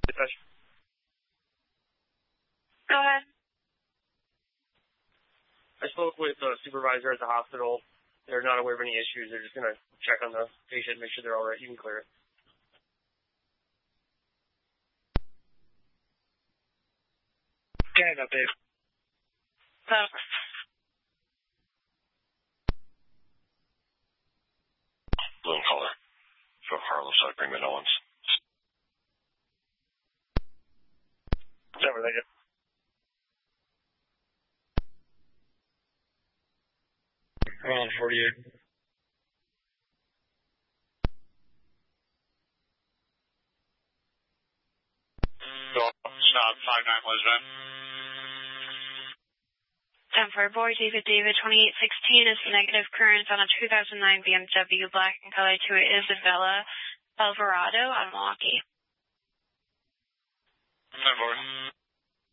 Go ahead. I spoke with the supervisor at the hospital. They're not aware of any issues. They're just going to check on the patient, make sure they're all right. You can clear it. Okay, no, Dave. Balloon caller for Harlow Side, bring me Owens. Never think it. I'm on 48. Stop 59 Lisbon. 10-4 boy, David 2816 is negative current on a 2009 BMW black and color to it is a Vela Alvarado on Milwaukee. 10-4.